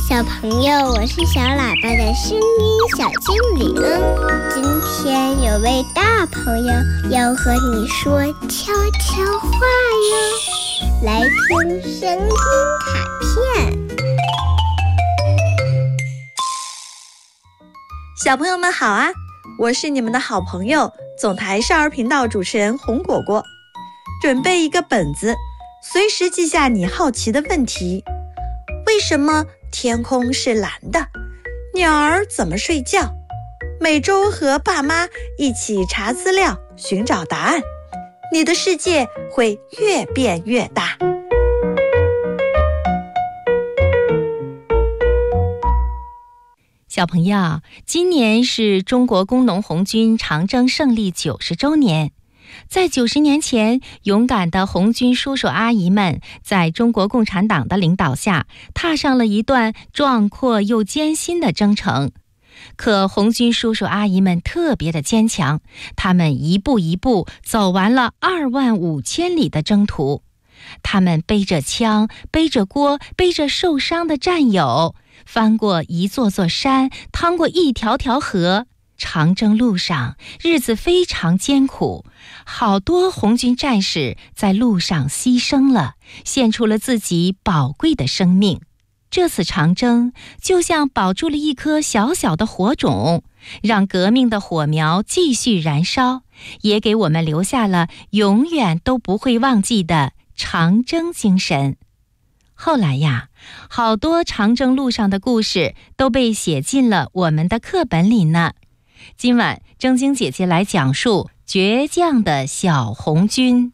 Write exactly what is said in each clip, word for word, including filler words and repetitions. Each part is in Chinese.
小朋友，我是小喇叭的声音小精灵。今天有位大朋友要和你说悄悄话哟，来听声音卡片。 小朋友们好啊，我是你们的好朋友总台少儿频道主持人红果果。准备一个本子，随时记下你好奇的问题。为什么天空是蓝的？鸟儿怎么睡觉？每周和爸妈一起查资料，寻找答案，你的世界会越变越大。 小朋友，今年是中国工农红军长征胜利九十周年。在九十年前，勇敢的红军叔叔阿姨们在中国共产党的领导下，踏上了一段壮阔又艰辛的征程。可红军叔叔阿姨们特别的坚强，他们一步一步走完了二万五千里的征途。他们背着枪，背着锅，背着受伤的战友，翻过一座座山，趟过一条条河。长征路上日子非常艰苦，好多红军战士在路上牺牲了，献出了自己宝贵的生命。这次长征就像保住了一颗小小的火种，让革命的火苗继续燃烧，也给我们留下了永远都不会忘记的长征精神。后来呀，好多长征路上的故事都被写进了我们的课本里呢。今晚正晶姐姐来讲述倔强的小红军。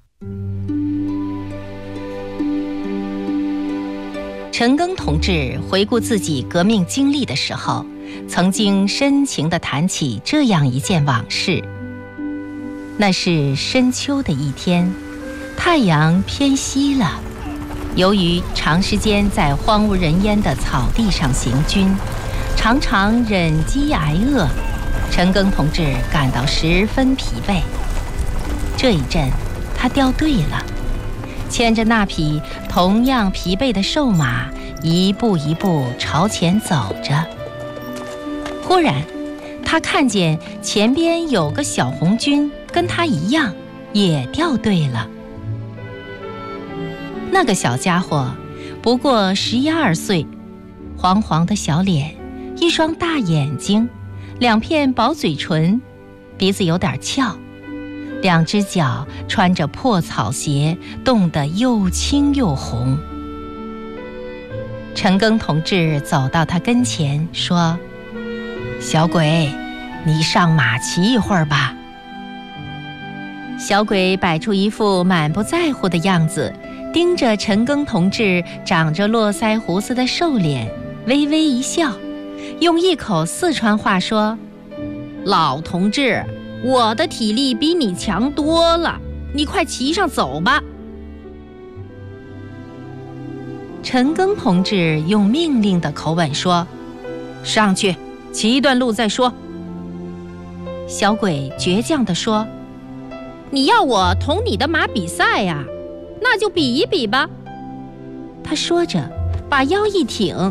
陈赓同志回顾自己革命经历的时候，曾经深情地谈起这样一件往事。那是深秋的一天，太阳偏西了。由于长时间在荒无人烟的草地上行军，常常忍饥挨饿，陈赓同志感到十分疲惫。这一阵，他掉队了，牵着那匹同样疲惫的瘦马，一步一步朝前走着。忽然，他看见前边有个小红军，跟他一样，也掉队了。那个小家伙不过十一二岁，黄黄的小脸，一双大眼睛，两片薄嘴唇，鼻子有点翘，两只脚穿着破草鞋，冻得又青又红。陈赓同志走到他跟前说：“小鬼，你上马骑一会儿吧。”小鬼摆出一副满不在乎的样子，盯着陈赓同志长着络腮胡子的瘦脸，微微一笑，用一口四川话说：“老同志，我的体力比你强多了，你快骑上走吧。”陈赓同志用命令的口吻说：“上去，骑一段路再说。”小鬼倔强地说：“你要我同你的马比赛呀？那就比一比吧。”他说着，把腰一挺，